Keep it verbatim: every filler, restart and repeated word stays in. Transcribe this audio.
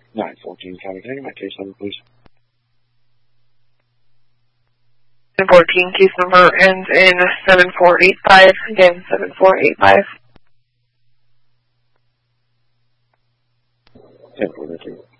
nine fourteen County County, my case number, please. nine fourteen, case number ends in seven four eight five. Again, seven four eight five. ten four, thank you.